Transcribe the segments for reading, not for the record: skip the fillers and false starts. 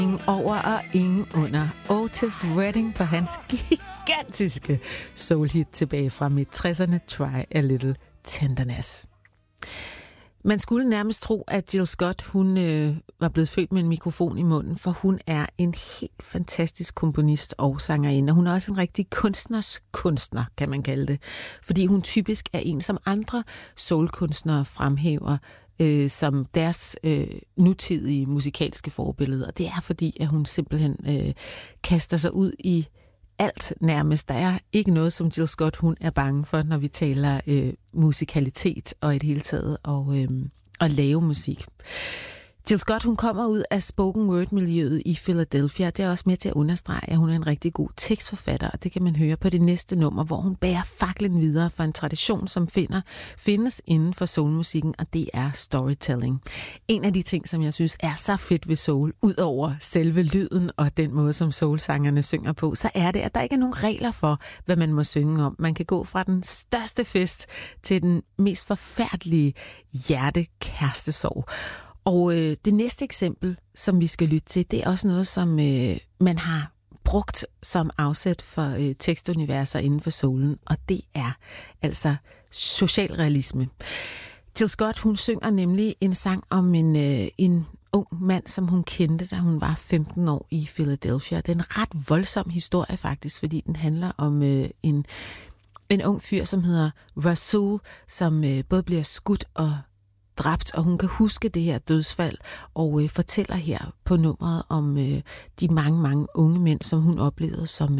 Ingen over og ingen under. Otis Redding på hans gigantiske soul-hit tilbage fra midt-60'erne, Try a Little Tenderness. Man skulle nærmest tro, at Jill Scott hun var blevet født med en mikrofon i munden, for hun er en helt fantastisk komponist og sangerinde. Hun er også en rigtig kunstners kunstner, kan man kalde det. Fordi hun typisk er en, som andre soulkunstnere fremhæver som deres nutidige musikalske forbillede. Og det er fordi, at hun simpelthen kaster sig ud i alt nærmest. Der er ikke noget, som Jill Scott hun er bange for, når vi taler musikalitet og i det hele taget og lave musik. Jill Scott, hun kommer ud af spoken word-miljøet i Philadelphia. Det er også med til at understrege, at hun er en rigtig god tekstforfatter, og det kan man høre på det næste nummer, hvor hun bærer faklen videre for en tradition, som findes inden for soulmusikken, og det er storytelling. En af de ting, som jeg synes er så fedt ved soul, ud over selve lyden og den måde, som soulsangerne synger på, så er det, at der ikke er nogen regler for, hvad man må synge om. Man kan gå fra den største fest til den mest forfærdelige hjertekærestesorg. Og det næste eksempel, som vi skal lytte til, det er også noget, som man har brugt som afsæt for tekstuniverser inden for soulen, og det er altså socialrealisme. Jill Scott, hun synger nemlig en sang om en ung mand, som hun kendte, da hun var 15 år i Philadelphia. Det er en ret voldsom historie faktisk, fordi den handler om en ung fyr, som hedder Rasul, som både bliver skudt og dræbt, og hun kan huske det her dødsfald, og fortæller her på nummeret om de mange unge mænd, som hun oplevede, som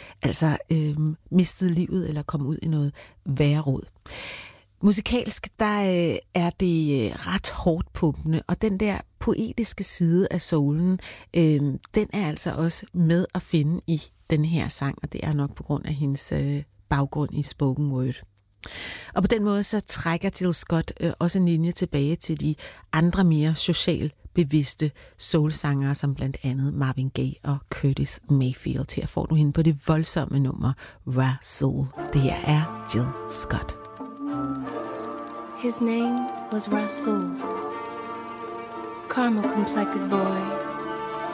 mistede livet eller kom ud i noget værre rod. Musikalsk, der er det ret hårdt pumpende, og den der poetiske side af soulen, den er altså også med at finde i den her sang, og det er nok på grund af hendes baggrund i spoken word. Og på den måde så trækker Jill Scott også en linje tilbage til de andre mere socialt bevidste soulsangere, som blandt andet Marvin Gaye og Curtis Mayfield. Her får du hende på det voldsomme nummer Rasul. Det her er Jill Scott. His name was Rasul, caramel-complected boy